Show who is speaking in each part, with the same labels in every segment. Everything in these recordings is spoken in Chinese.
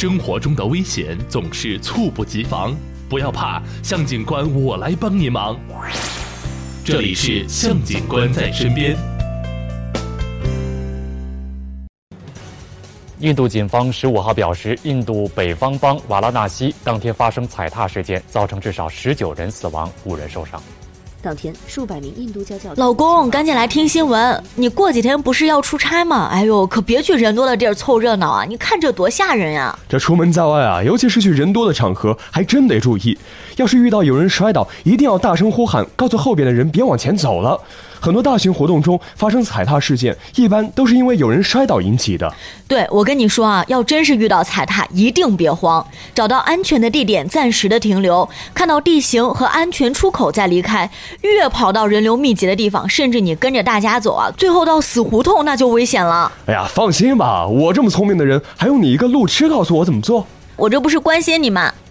Speaker 1: 生活中的危险总是猝不及防，不要怕，向警官我来帮你忙。这里是向警官在身边。
Speaker 2: 印度警方15号表示，印度北方邦瓦拉纳西当天发生踩踏事件，造成至少19人死亡，5人受伤。
Speaker 3: 当天，数百名印度教教徒。
Speaker 4: 老公，赶紧来听新闻！你过几天不是要出差吗？哎呦，可别去人多的地儿凑热闹啊！你看这多吓人呀！
Speaker 5: 这出门在外啊，尤其是去人多的场合，还真得注意。要是遇到有人摔倒，一定要大声呼喊，告诉后边的人别往前走了。很多大型活动中发生踩踏事件，一般都是因为有人摔倒引起的。
Speaker 4: 对，我跟你说啊，要真是遇到踩踏，一定别慌，找到安全的地点暂时的停留，看到地形和安全出口再离开。越跑到人流密集的地方，甚至你跟着大家走啊，最后到死胡同那就危险了。
Speaker 5: 哎呀，放心吧，我这么聪明的人，还用你一个路痴告诉我怎么做？
Speaker 4: 我这不是关心你吗？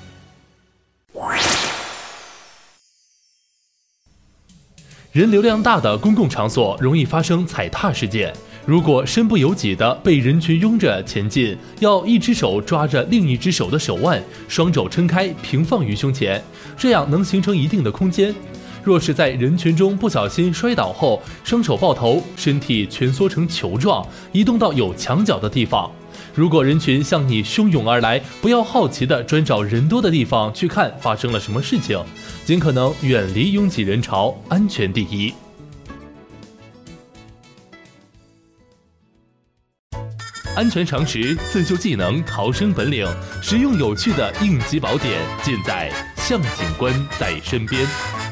Speaker 1: 人流量大的公共场所容易发生踩踏事件，如果身不由己地被人群拥着前进，要一只手抓着另一只手的手腕，双肘撑开平放于胸前，这样能形成一定的空间。若是在人群中不小心摔倒后，双手抱头，身体蜷缩成球状，移动到有墙角的地方。如果人群向你汹涌而来，不要好奇地专找人多的地方去看发生了什么事情，尽可能远离拥挤人潮，安全第一。安全常识、自救技能、逃生本领，实用有趣的应急宝典，尽在向警官在身边。